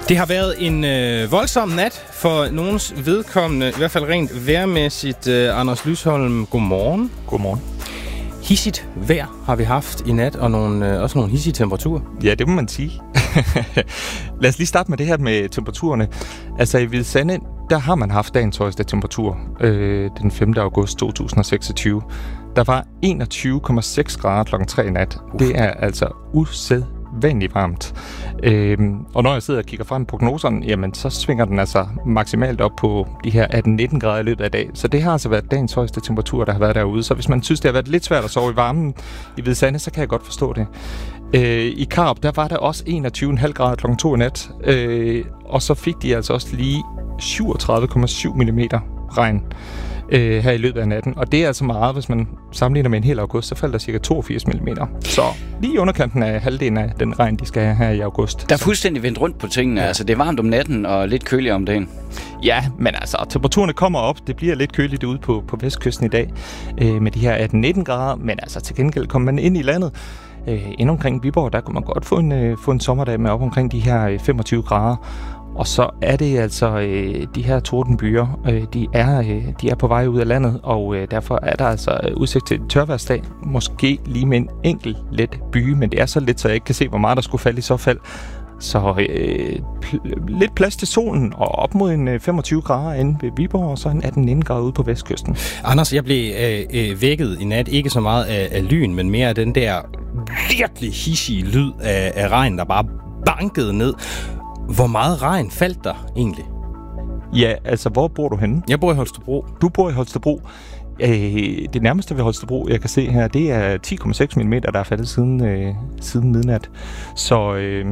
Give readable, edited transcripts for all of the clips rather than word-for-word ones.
Det har været en voldsom nat for nogens vedkommende, i hvert fald rent vejrmæssigt. Anders Lysholm, godmorgen. Godmorgen. Hissigt vejr har vi haft i nat, og også nogle hissige temperaturer. Ja, det må man sige. Lad os lige starte med det her med temperaturerne. Altså i Hvide Sande, der har man haft dagens højeste temperatur den 5. august 2026. Der var 21,6 grader klokken 3 i nat. Det er altså usædvanligt varmt. Og når jeg sidder og kigger frem på prognoserne, jamen så svinger den altså maksimalt op på de her 18-19 grader i løbet af dag. Så det har altså været dagens højeste temperatur, der har været derude. Så hvis man synes, det har været lidt svært at sove i varmen i Hvide Sande, så kan jeg godt forstå det. I Karup, der var der også 21,5 grader klokken 2 i nat. Og så fik de altså også lige 37,7 mm regn her i løbet af natten. Og det er altså meget, hvis man sammenligner med en hel august, så faldt der cirka 82 mm. Så lige i underkanten af halvdelen af den regn, de skal have her i august. Der er fuldstændig vendt rundt på tingene. Ja. Altså, det er varmt om natten og lidt køligere om dagen. Ja, men altså, temperaturerne kommer op. Det bliver lidt køligt ude på vestkysten i dag med de her 18-19 grader. Men altså, til gengæld kommer man ind i landet. Ind omkring Viborg, der kunne man godt få en sommerdag med op omkring de her 25 grader. Og så er det altså de her tordenbyer, de er på vej ud af landet, og derfor er der altså udsigt til en tørværsdag. Måske lige med en enkelt let byge, men det er så lidt, så jeg ikke kan se, hvor meget der skulle falde i så fald. Så lidt plads til solen, og op mod en 25 grader inde ved Viborg, og så en 18-19 grader ude på vestkysten. Anders, jeg blev vækket i nat, ikke så meget af lyn, men mere af den der virkelig hissige lyd af regn, der bare bankede ned. Hvor meget regn faldt der egentlig? Ja, altså, hvor bor du henne? Jeg bor i Holstebro. Du bor i Holstebro. Det nærmeste ved Holstebro, jeg kan se her, det er 10,6 mm, der er faldet siden midnat. Så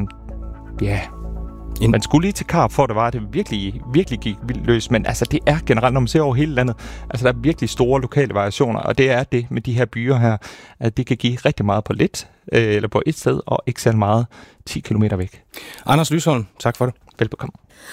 ja, man skulle lige til Karup, for det var, at det virkelig gik vildt løs. Men altså, det er generelt, når man ser over hele landet, altså der er virkelig store lokale variationer, og det er det med de her byer her, at det kan give rigtig meget på lidt, eller på et sted, og ikke så meget 10 km væk. Anders Lysholm, tak for det. Velbekomme.